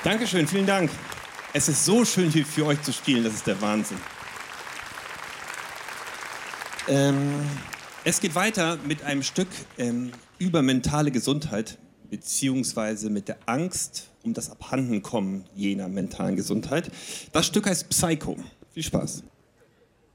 Dankeschön, vielen Dank. Es ist so schön, hier für euch zu spielen, das ist der Wahnsinn. Es geht weiter mit einem Stück über mentale Gesundheit, beziehungsweise mit der Angst um das Abhandenkommen jener mentalen Gesundheit. Das Stück heißt Psycho. Viel Spaß.